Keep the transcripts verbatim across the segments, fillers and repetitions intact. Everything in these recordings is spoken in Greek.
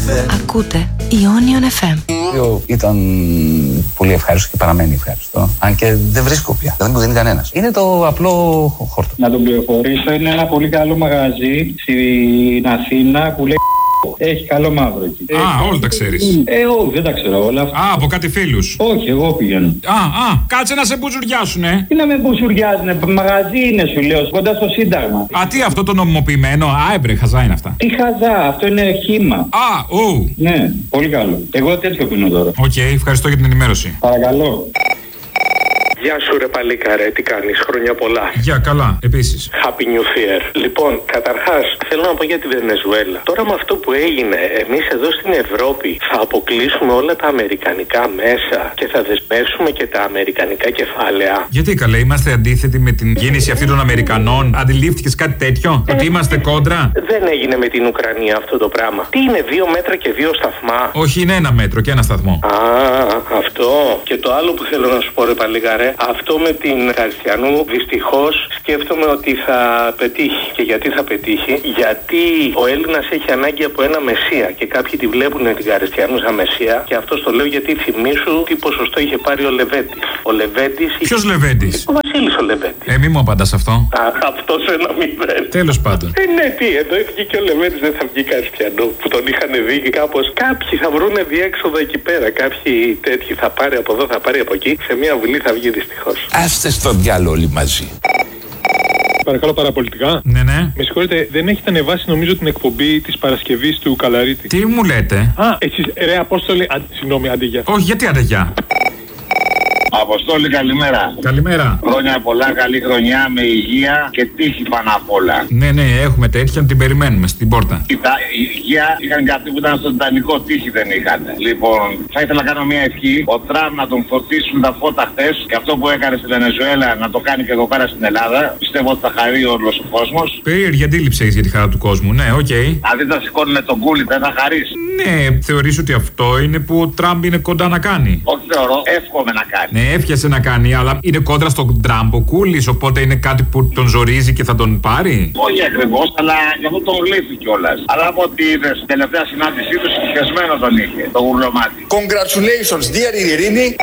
Ακούτε Ionion εφ εμ. Ήταν πολύ ευχάριστο και παραμένει ευχάριστο. Αν και δεν βρίσκω πια. Δεν μου δίνει κανένας. Είναι το απλό χόρτο. Να τον πληροφορήσω, είναι ένα πολύ καλό μαγαζί στην Αθήνα που λέει. Έχει καλό μαύρο εκεί. Α, ε, όλα τα ξέρεις. Ε, όχι, δεν τα ξέρω όλα. Α, από κάτι φίλους. Όχι, εγώ πηγαίνω. Α, α, κάτσε να σε μπουζουριάσουνε. Τι να με μπουζουριάζουνε, μαγαζί είναι σου λέω, κοντά στο Σύνταγμα. Α, τι αυτό το νομιμοποιημένο, α, έμπρε, χαζά είναι αυτά. Τι χαζά, αυτό είναι χύμα. Α, ου. Ναι, πολύ καλό. Εγώ τέτοιο πίνω τώρα. Οκ, okay, ευχαριστώ για την ενημέρωση. Παρακαλώ. Γεια σου ρε παλίκαρε, τι κάνεις, χρόνια πολλά. Γεια, καλά, επίσης. Happy New Year. Λοιπόν, καταρχάς, θέλω να πω για τη Βενεζουέλα. Τώρα με αυτό που έγινε, εμείς εδώ στην Ευρώπη θα αποκλείσουμε όλα τα αμερικανικά μέσα και θα δεσμεύσουμε και τα αμερικανικά κεφάλαια. Γιατί καλέ, είμαστε αντίθετοι με την κίνηση αυτή των Αμερικανών? Αντιλήφθηκες κάτι τέτοιο? Ε, ότι είμαστε κόντρα? Δεν έγινε με την Ουκρανία αυτό το πράγμα. Τι είναι, δύο μέτρα και δύο σταθμά? Όχι, είναι ένα μέτρο και ένα σταθμό. Α, αυτό. Και το άλλο που θέλω να σου πω ρε παλίκαρε, αυτό με την Καριστιανού δυστυχώς σκέφτομαι ότι θα πετύχει. Και γιατί θα πετύχει? Γιατί ο Έλληνας έχει ανάγκη από ένα μεσία και κάποιοι τη βλέπουν την Καριστιανού σαν μεσία. Και αυτό το λέω γιατί θυμήσου τι ποσοστό είχε πάρει ο Λεβέντης. Ο Λεβέντης. Ποιος Λεβέντης? Ο Βασίλης ο Λεβέντης. Ε, μη μου απαντάς αυτό. Α, αυτό σε ένα μηδέν. Τέλος πάντων. Ε, ναι, τι, εδώ βγήκε ο Λεβέντης, δεν θα βγει Καριστιανού. Που τον είχαν δει κάπως. Κάποιοι θα βρουν διέξοδο εκεί πέρα. Κάποιοι τέτοιοι θα πάρει από εδώ, θα πάρει από εκεί. Σε μια βουλή θα βγει δυστυχώς. Άστε στο διάλογο όλοι μαζί. Παρακαλώ, παραπολιτικά. Ναι, ναι. Με συγχωρείτε, δεν έχετε ανεβάσει νομίζω την εκπομπή της Παρασκευής του Καλαρίτη? Τι μου λέτε? Α, εσείς, ρε Απόστολε, α, συγγνώμη, άντε γεια. Όχι, γιατί άντε γεια. Αποστόλη, καλημέρα. Καλημέρα. Χρόνια πολλά, καλή χρονιά με υγεία και τύχη πάνω απ' όλα. Ναι, ναι, έχουμε τέτοια, την περιμένουμε στην πόρτα. Κοίτα, η υγεία είχαν και αυτοί που ήταν στον Τιτανικό, τύχη δεν είχαν. Λοιπόν, θα ήθελα να κάνω μια ευχή. Ο Τραμπ να τον φωτίσουν τα φώτα χτες και αυτό που έκανε στη Βενεζουέλα να το κάνει και εδώ πέρα στην Ελλάδα. Πιστεύω ότι θα χαρεί όλος ο κόσμος. Περίεργη αντίληψη έχεις για τη χαρά του κόσμου, ναι, οκ. Okay. Αν δεν θα σηκώνουν τον κούλι, δεν θα χαρείς. Ναι, θεωρείς ότι αυτό είναι που ο Τραμπ είναι κοντά να κάνει? Όχι, θεωρώ, εύχομαι να κάνει. Ναι, έφτιασε να κάνει, αλλά είναι κόντρα στον Τραμπ ο Κούλης, οπότε είναι κάτι που τον ζορίζει και θα τον πάρει. Όχι ακριβώς, αλλά γι' αυτό τον γλύφει κιόλας. Αλλά από ό,τι είδες, στην τελευταία συνάντησή του συγχεσμένο τον είχε, το γουρλωμάτι. Congratulations, dear Ειρήνη.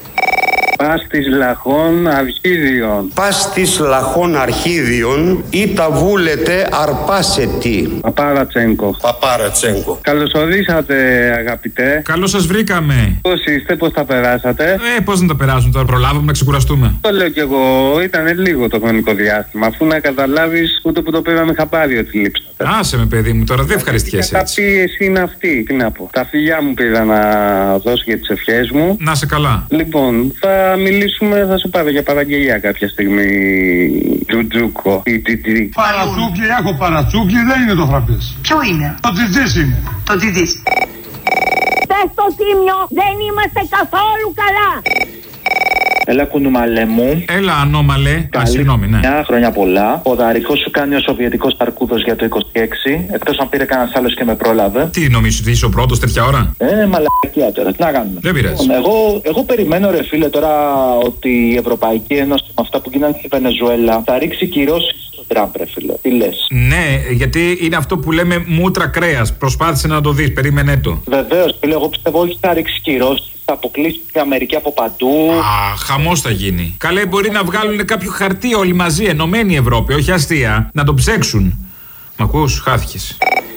Πάστης λαχών αρχίδιων. Πάστης λαχών αρχίδιων ή τα βούλετε αρπάσετη. Παπάρατσέγκο. Παπάρατσέγκο. Καλωσορίσατε αγαπητέ. Καλώς σας βρήκαμε. Πώς είστε, πώς τα περάσατε? Ε, πώς να τα περάσουν τώρα, προλάβαμε να ξεκουραστούμε. Το λέω κι εγώ, ήταν λίγο το χρονικό διάστημα. Αφού να καταλάβεις, ούτε που το πήραμε χαμπάρι ότι λείψατε. Άσε με παιδί μου, τώρα δεν ευχαριστιέσαι έτσι. Η καταπίεση είναι αυτή, τι να πω. Τα φιλιά μου πήρα να δώσω για τις ευχές μου. Να σε καλά. Λοιπόν, θα Θα μιλήσουμε, θα σου πάρω για παραγγελία κάποια στιγμή. Τζουτζούκο ή τιτζί. Παρατσούκλι, έχω παρατσούκλι, δεν είναι το φραπές. Ποιο είναι? Το τιτζής είναι. Το τιτζής. Πες στο Τίμιο, δεν είμαστε καθόλου καλά. Έλα κουνούμαλε μου. Έλα ανώμαλε. Α, συγγνώμη, ναι. Μια χρόνια πολλά. Ο δαρικός σου κάνει ο Σοβιετικός Αρκούδος για το είκοσι έξι. Εκτός αν πήρε κανένας άλλος και με πρόλαβε. Τι νομίζεις ότι είσαι ο πρώτος τέτοια ώρα? Ε, μαλακία τώρα. Τι να κάνουμε. Δεν πειράζει. Εγώ, εγώ περιμένω, ρε φίλε, τώρα ότι η Ευρωπαϊκή Ένωση με αυτά που γίνανε στη Βενεζουέλα θα ρίξει κυρώσεις στον Τραμπ, ρε φίλε. Τι λες? Ναι, γιατί είναι αυτό που λέμε μούτρα κρέας. Προσπάθησε να το δεις, περίμενε το. Βεβαίως, φίλε, εγώ πιστεύω ότι θα ρίξει κυρώσεις. Θα αποκλείσει την Αμερική από παντού. Α, χαμός θα γίνει. Καλέ, μπορεί να βγάλουν κάποιο χαρτί όλοι μαζί, ενωμένη Ευρώπη, όχι αστεία. Να το ψέξουν. Μ' ακούς, χάθηκες.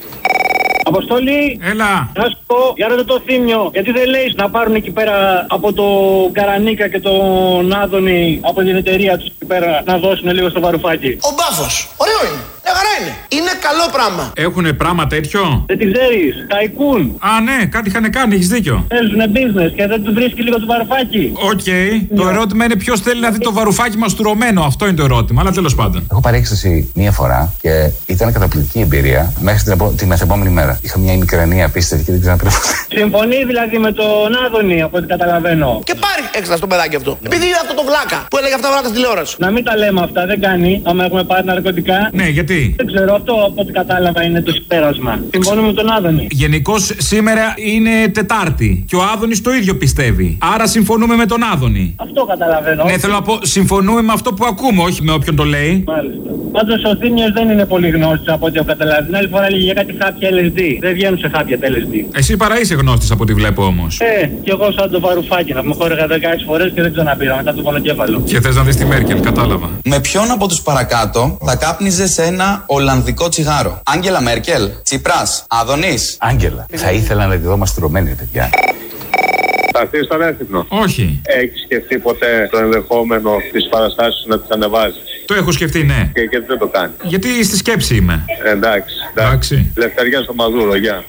Αποστολή! Έλα! Να σου πω, για ρωτώ το Θήμιο, γιατί δεν λέει να πάρουν εκεί πέρα από το Καρανίκα και τον Άδωνη από την εταιρεία του εκεί πέρα να δώσουν λίγο στο Βαρουφάκι. Ο μπάφος, ωραίο είναι. Μια χαρά είναι. Είναι καλό πράγμα. Έχουνε πράγμα τέτοιο? Δεν τη ξέρεις, ταϊκούν. Α, ναι, κάτι είχαν κάνει, έχεις δίκιο. Θέλουνε business και δεν του βρίσκει λίγο το Βαρουφάκι. Οκ. Okay. Yeah. Το ερώτημα είναι ποιος θέλει να δει το Βαρουφάκι μαστουρωμένο. Αυτό είναι το ερώτημα, αλλά τέλος πάντων. Έχω πάρει έκσταση μία φορά και ήταν καταπληκτική εμπειρία μέχρι την, την μεθεπόμενη μέρα. Είχα μια ημικρανία απίστευτη και δεν ξέρω να Συμφωνεί δηλαδή με τον Άδωνη, από ό,τι καταλαβαίνω. Και πάρει έξτρα στο παιδάκι αυτό. Επειδή είναι αυτό το βλάκα που έλεγε αυτά βράτα στη τηλεόραση. Να μην τα λέμε αυτά, δεν κάνει. Άμα έχουμε πάρει ναρκωτικά. Ναι, γιατί? Δεν ξέρω, αυτό από ό,τι κατάλαβα είναι το συμπέρασμα. Συμφωνούμε με τον Άδωνη. Γενικώς σήμερα είναι Τετάρτη και ο Άδωνης το ίδιο πιστεύει. Άρα συμφωνούμε με τον Άδωνη. Αυτό καταλαβαίνω. Ναι, θέλω να πω, συμφωνούμε με αυτό που ακούμε, όχι με όποιον το λέει. Μάλιστα. Πάντως ο Θήμιος δεν είναι πολύ γνώστης από ό,τι έχω καταλάβει. Την άλλη φορά έλεγε για κάτι χάπια ελ ες ντι. Δεν βγαίνουν σε χάπια τα ελ ες ντι. Εσύ παρά είσαι γνώστης από ό,τι βλέπω όμως. Ε, κι εγώ σαν το Βαρουφάκη να μου χώρεγα δεκαέξι φορές και δεν ξαναπήρα μετά το πονοκέφαλο. Και θες να δεις τη Μέρκελ, κατάλαβα. Με ποιον από τους παρακάτω θα κάπνιζε σε ένα Ολλανδικό τσιγάρο? Άγγελα Μέρκελ, Τσίπρας, Άδωνης. Άγγελα, θα ήθελα να τη δω μαστρωμένη, παιδιά. Θα έρθει στον έθιμνο. Όχι. Έχει σκεφτεί ποτέ το ενδεχόμενο τις παραστάσεις να τις ανεβάζεις? Το έχω σκεφτεί, ναι. Και γιατί δεν το κάνει? Γιατί στη σκέψη είμαι. Ε, εντάξει, εντάξει. Λευτεριά στο Μαδούρο, γεια.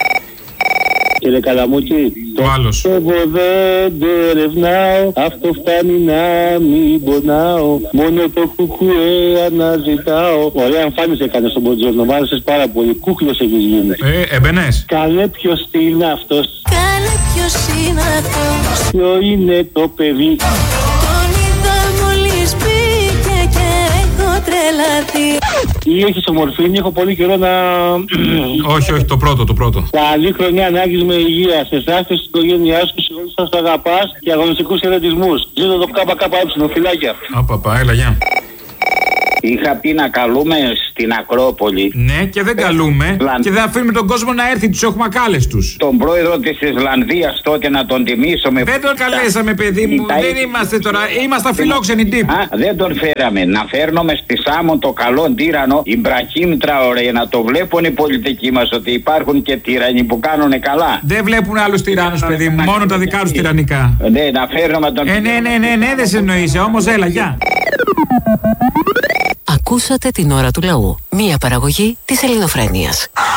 Κύριε Καλαμούκη, το άλλος. Εγώ δεν το ερευνάω, αυτό φτάνει να μην πονάω. Μόνο το κουκουέ αναζητάω. Ωραία εμφάνιση έκανε στον Μποντζόρνο, μ' άρεσες πάρα πολύ. Κούκλος έχεις γίνει. Ε, εμπενές. Καλέ ποιος είναι αυτός? Καλέ ποιος είναι αυτός? Ποιο είναι το παιδί? Τον είδα μόλις μπήκε και έχω τρελαθεί. Ή έχεις ομορφήνη, έχω πολύ καιρό να... όχι, όχι, το πρώτο, το πρώτο. Καλή χρονιά, ανάγκης με υγεία. Σε εσάς και στην οικογένειά σου, σε όλους σας το αγαπάς και αγωνιστικούς χαιρετισμούς. Ζήτω το ΚΚΕ, φιλάκια. Απαπα, έλα, γεια. Είχα πει να καλούμε στην Ακρόπολη. Ναι, και δεν καλούμε. Λαν... Και δεν αφήνουμε τον κόσμο να έρθει, τους έχουμε ακάλεστους. Τον πρόεδρο της Ισλανδίας τότε να τον τιμήσουμε. Δεν τον καλέσαμε, παιδί μου. Τα... Δεν είμαστε τώρα. Είμαστε αφιλόξενοι τύποι. Α, δεν τον φέραμε. Να φέρνουμε στη Σάμον το καλό τύρανο, Ιμπραχήμ Τραορέ, να το βλέπουν οι πολιτικοί μας ότι υπάρχουν και τύρανοι που κάνουν καλά. Δεν βλέπουν άλλους τυράννους, παιδί μου. Μόνο τα δικά τους τυραννικά. Ναι, να φέρνουμε τον. Ε, ναι, ναι, ναι, ναι, δεν σε εννοείσαι. Όμως έλα, γεια. Ακούσατε την ώρα του λαού. Μία παραγωγή της Ελληνοφρένειας.